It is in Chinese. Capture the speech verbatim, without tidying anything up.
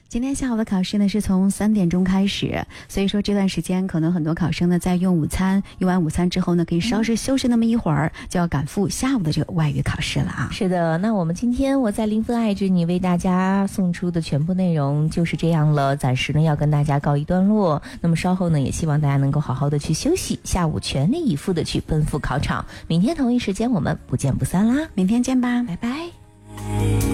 今天下午的考试呢是从三点钟开始，所以说这段时间可能很多考生呢在用午餐，用完午餐之后呢可以稍事休息那么一会儿，嗯、就要赶赴下午的这个外语考试了啊。 是的，那我们今天我在零分爱着你为大家送出的全部内容就是这样了，暂时呢要跟大家告一段落。那么稍后呢也希望大家能够好好的去休息，下午全力以赴的去奔赴考场。明天同一时间我们不见不散啦， 明天见吧， 拜拜。